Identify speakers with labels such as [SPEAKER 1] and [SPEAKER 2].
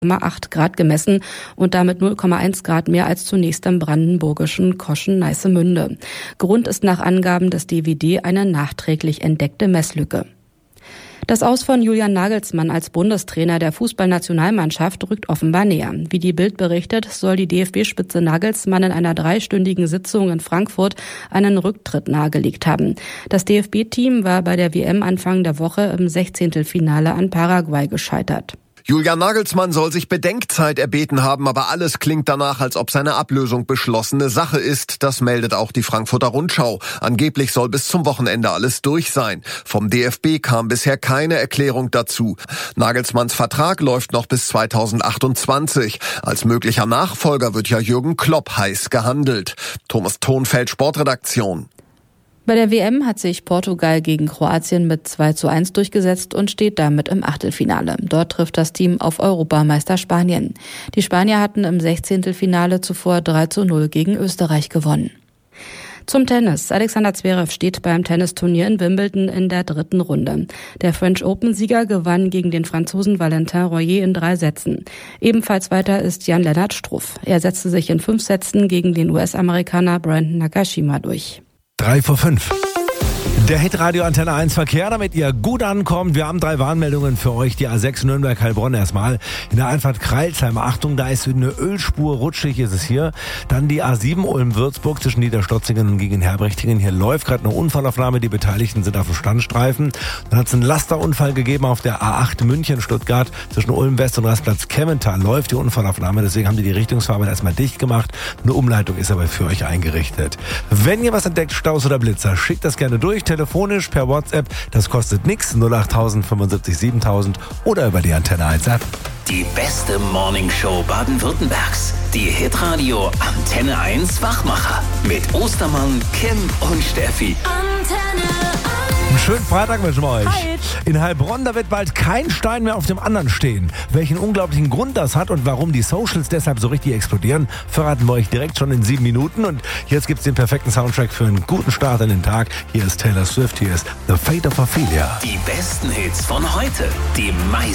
[SPEAKER 1] 0,8 Grad gemessen und damit 0,1 Grad mehr als zunächst im brandenburgischen Koschen-Neissemünde. Grund ist nach Angaben des DWD eine nachträglich entdeckte Messlücke. Das Aus von Julian Nagelsmann als Bundestrainer der Fußballnationalmannschaft rückt offenbar näher. Wie die Bild berichtet, soll die DFB-Spitze Nagelsmann in einer 3-stündigen Sitzung in Frankfurt einen Rücktritt nahegelegt haben. Das DFB-Team war bei der WM Anfang der Woche im 16. Finale an Paraguay gescheitert.
[SPEAKER 2] Julian Nagelsmann soll sich Bedenkzeit erbeten haben, aber alles klingt danach, als ob seine Ablösung beschlossene Sache ist. Das meldet auch die Frankfurter Rundschau. Angeblich soll bis zum Wochenende alles durch sein. Vom DFB kam bisher keine Erklärung dazu. Nagelsmanns Vertrag läuft noch bis 2028. Als möglicher Nachfolger wird ja Jürgen Klopp heiß gehandelt. Thomas Thonfeld, Sportredaktion.
[SPEAKER 1] Bei der WM hat sich Portugal gegen Kroatien mit 2:1 durchgesetzt und steht damit im Achtelfinale. Dort trifft das Team auf Europameister Spanien. Die Spanier hatten im 16. Finale zuvor 3:0 gegen Österreich gewonnen. Zum Tennis. Alexander Zverev steht beim Tennisturnier in Wimbledon in der 3. Runde. Der French Open-Sieger gewann gegen den Franzosen Valentin Royer in 3 Sätzen. Ebenfalls weiter ist Jan-Lennart Struff. Er setzte sich in 5 Sätzen gegen den US-Amerikaner Brandon Nakashima durch.
[SPEAKER 3] 3:05. Der Hitradio Antenne 1 Verkehr, damit ihr gut ankommt. Wir haben 3 Warnmeldungen für euch. Die A6 Nürnberg-Heilbronn erstmal. In der Einfahrt Kreilsheim, Achtung, da ist eine Ölspur, rutschig ist es hier. Dann die A7 Ulm-Würzburg zwischen Niederstotzingen und gegen Herbrechtingen. Hier läuft gerade eine Unfallaufnahme. Die Beteiligten sind auf dem Standstreifen. Dann hat es einen Lasterunfall gegeben auf der A8 München-Stuttgart. Zwischen Ulm-West und Rastplatz Kemmental läuft die Unfallaufnahme. Deswegen haben die Richtungsfarbe erstmal dicht gemacht. Eine Umleitung ist aber für euch eingerichtet. Wenn ihr was entdeckt, Staus oder Blitzer, schickt das gerne durch. Telefonisch per WhatsApp, das kostet nichts, 08000 75 7000 oder über die Antenne 1 App.
[SPEAKER 4] Die beste Morningshow Baden-Württembergs. Die Hitradio Antenne 1 Wachmacher. Mit Ostermann, Kim und Steffi.
[SPEAKER 5] Antenne 1.
[SPEAKER 3] Einen schönen Freitag wünschen wir euch.
[SPEAKER 5] Hi.
[SPEAKER 3] In Heilbronn, da wird bald kein Stein mehr auf dem anderen stehen. Welchen unglaublichen Grund das hat und warum die Socials deshalb so richtig explodieren, verraten wir euch direkt schon in 7 Minuten. Und jetzt gibt's den perfekten Soundtrack für einen guten Start in den Tag. Hier ist Taylor Swift, hier ist The Fate of Ophelia.
[SPEAKER 4] Die besten Hits von heute. Die meisten